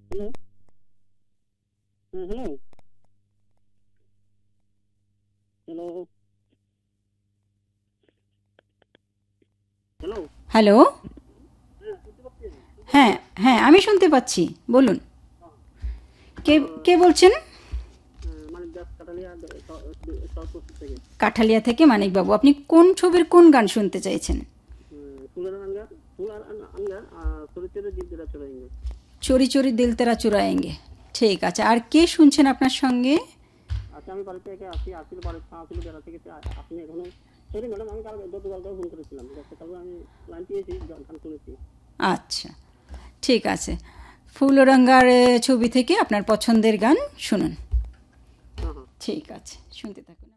Hello. হ্যাঁ, hello. Hello. Hello. Hello. হ্যাঁ, শুনতে পাচ্ছেন? শুনতে হ্যাঁ, পাচ্ছেন? হ্যাঁ, আমি শুনতে পাচ্ছি, বলুন। কে কে বলছেন? মানে জাস্ট কাটালিয়া সরপুর থেকে। কাঠালিয়া থেকে মানিকবাবু, আপনি কোন ছবির কোন গান শুনতে চাইছেন? ফুলের আঙ্গার, ফুল আর আঙ্গার, চরিত্রের দিক যেটা চলে গেছে। চোরি চোরি দিল তেরা চুরায়েঙ্গে। ঠিক আছে, আর কে শুনছেন আপনার সঙ্গে? আচ্ছা, আমি বাড়িতে একা আছি, আসলে বাড়িতে আসলে বেড়া থেকে আপনি এখনো সরি ম্যাডাম, আমি কাল গতকালকেও ফোন করেছিলাম, গতকালও আমি লাইন পেয়েছি, গান শুনেছি। আচ্ছা, ঠিক আছে। ফুলরঙ্গার ছবি থেকে আপনার পছন্দের গান শুনুন। হ্যাঁ, হ্যাঁ। ঠিক আছে, শুনতে থাকুন।